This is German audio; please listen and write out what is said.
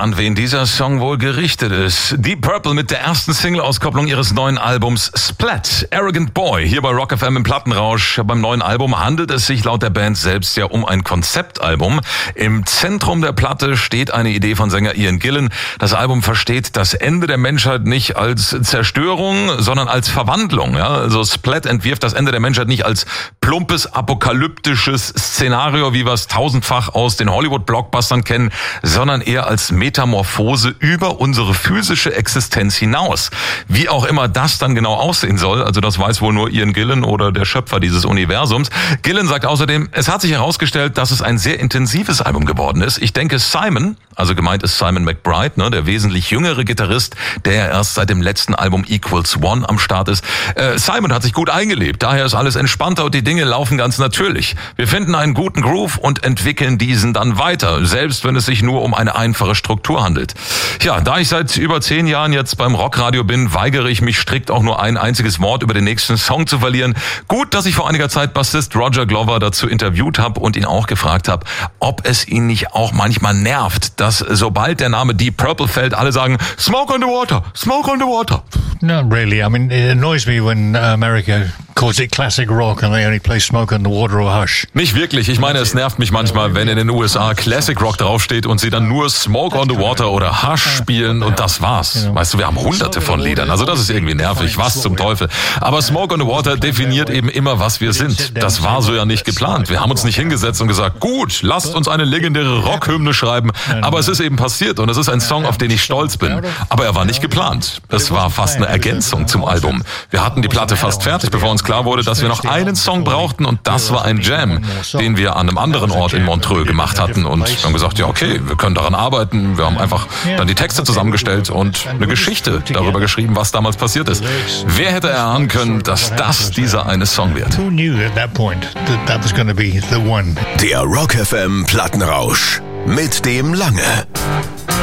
an wen dieser Song wohl gerichtet ist. Deep Purple mit der ersten Single-Auskopplung ihres neuen Albums Splat, Arrogant Boy, hier bei Rock FM im Plattenrausch. Beim neuen Album handelt es sich laut der Band selbst ja um ein Konzeptalbum. Im Zentrum der Platte steht eine Idee von Sänger Ian Gillan. Das Album versteht das Ende der Menschheit nicht als Zerstörung, sondern als Verwandlung. Ja? Also Splat entwirft das Ende der Menschheit nicht als plumpes, apokalyptisches Szenario, wie wir es tausendfach aus den Hollywood-Blockbustern kennen, sondern eher als Metamorphose über unsere physische Existenz hinaus. Wie auch immer das dann genau aussehen soll, also das weiß wohl nur Ian Gillan oder der Schöpfer dieses Universums. Gillan sagt außerdem, es hat sich herausgestellt, dass es ein sehr intensives Album geworden ist. Ich denke, Simon, also gemeint ist Simon McBride, ne, der wesentlich jüngere Gitarrist, der ja erst seit dem letzten Album Equals One am Start ist. Simon hat sich gut eingelebt, daher ist alles entspannter und die Dinge laufen ganz natürlich. Wir finden einen guten Groove und entwickeln diesen dann weiter, selbst wenn es sich nur um eine einfache Struktur handelt. Ja, da ich seit über 10 Jahren jetzt beim Rockradio bin, weigere ich mich strikt auch nur ein einziges Wort über den nächsten Song zu verlieren. Gut, dass ich vor einiger Zeit Bassist Roger Glover dazu interviewt habe und ihn auch gefragt habe, ob es ihn nicht auch manchmal nervt, dass sobald der Name Deep Purple fällt, alle sagen, Smoke on the Water, Smoke on the Water. Not really. I mean, it annoys me when America calls it classic rock and they only play Smoke on the Water or Hush. Nicht wirklich. Ich meine, es nervt mich manchmal, wenn in den USA Classic Rock draufsteht und sie dann nur Smoke on the Water oder Hush spielen und das war's. Weißt du, wir haben hunderte von Liedern. Also das ist irgendwie nervig. Was zum Teufel. Aber Smoke on the Water definiert eben immer, was wir sind. Das war so ja nicht geplant. Wir haben uns nicht hingesetzt und gesagt, gut, lasst uns eine legendäre Rockhymne schreiben. Aber es ist eben passiert und es ist ein Song, auf den ich stolz bin. Aber er war nicht geplant. Es war fast eine Ergänzung zum Album. Wir hatten die Platte fast fertig, bevor uns klar wurde, dass wir noch einen Song brauchten und das war ein Jam, den wir an einem anderen Ort in Montreux gemacht hatten und wir haben gesagt, ja okay, wir können daran arbeiten. Wir haben einfach dann die Texte zusammengestellt und eine Geschichte darüber geschrieben, was damals passiert ist. Wer hätte erahnen können, dass das dieser eine Song wird? Der Rock FM Plattenrausch mit dem Lange.